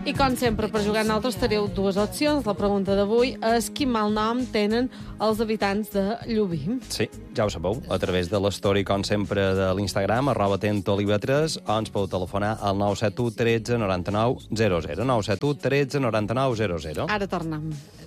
I com sempre, per jugar nosaltres teniu dues opcions. La pregunta d'avui és quin mal nom tenen els habitants de Llubí. Sí, ja ho sabeu, a través de l'story, com sempre, de l'Instagram, @tentoliva3, o ens podeu telefonar al 971 13 99 00. 971 13 99 00. Ara tornem.